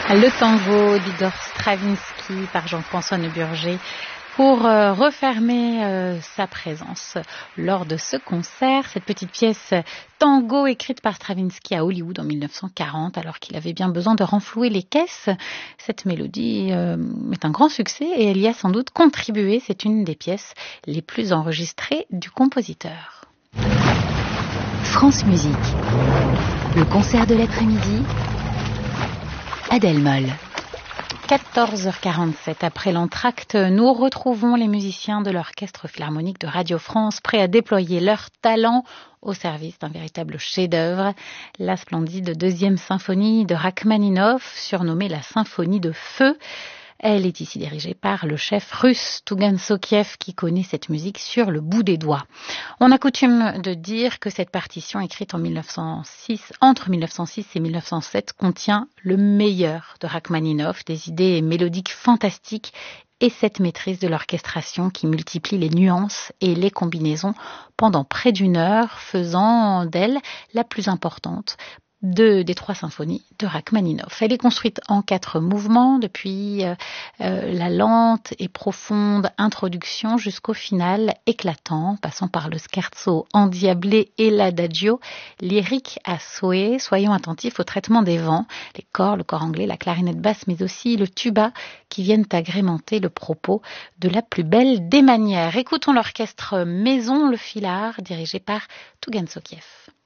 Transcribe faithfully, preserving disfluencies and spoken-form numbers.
Le tango d'Igor Stravinsky par Jean-François Neuburger pour euh, refermer euh, sa présence lors de ce concert. Cette petite pièce tango écrite par Stravinsky à Hollywood en mille neuf cent quarante, alors qu'il avait bien besoin de renflouer les caisses. Cette mélodie euh, est un grand succès et elle y a sans doute contribué. C'est une des pièces les plus enregistrées du compositeur. France Musique, le concert de l'après-midi, Adèle Moll. quatorze heures quarante-sept, après l'entracte, nous retrouvons les musiciens de l'Orchestre Philharmonique de Radio France, prêts à déployer leur talent au service d'un véritable chef-d'œuvre, la splendide deuxième symphonie de Rachmaninov, surnommée la symphonie de feu. Elle est ici dirigée par le chef russe Tougan Sokiev qui connaît cette musique sur le bout des doigts. On a coutume de dire que cette partition écrite en mille neuf cent six, entre mille neuf cent six et mille neuf cent sept contient le meilleur de Rachmaninov, des idées mélodiques fantastiques et cette maîtrise de l'orchestration qui multiplie les nuances et les combinaisons pendant près d'une heure, faisant d'elle la plus importante de, des trois symphonies de Rachmaninov. Elle est construite en quatre mouvements, depuis euh, euh, la lente et profonde introduction jusqu'au final éclatant, passant par le scherzo endiablé et l'adagio lyrique à souhait. Soyons attentifs au traitement des vents, les corps, le corps anglais, la clarinette basse, mais aussi le tuba qui viennent agrémenter le propos de la plus belle des manières. Écoutons l'orchestre Maison le Filard, dirigé par Tougan Sokiev.